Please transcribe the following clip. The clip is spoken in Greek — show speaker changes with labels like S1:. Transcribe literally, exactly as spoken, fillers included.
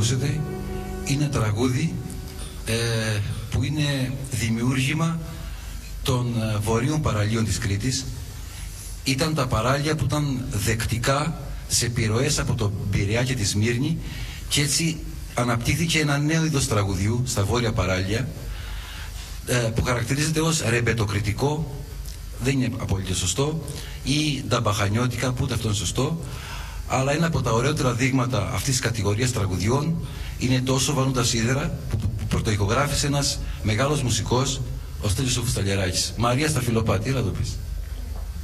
S1: ακούσετε είναι τραγούδι ε, που είναι δημιούργημα των βορείων παραλίων της Κρήτης. Ήταν τα παράλια που ήταν δεκτικά σε επιρροές από τον Πειραιά και τη Σμύρνη, και έτσι αναπτύχθηκε ένα νέο είδος τραγουδιού στα βόρεια παράλια ε, που χαρακτηρίζεται ως ρεμπετοκριτικό, δεν είναι απόλυτα σωστό, ή νταμπαχανιώτικα, που ούτε αυτό είναι σωστό, αλλά ένα από τα ωραιότερα δείγματα αυτής της κατηγορίας τραγουδιών είναι το «Όσο βανούν τα σίδερα» που, που, που πρωτοϊκογράφησε ένας μεγάλος μουσικός, ο Στέλιος ο Φουσταλιαράκης. Μαρία Σταφυλοπάτη, έλα το πεις.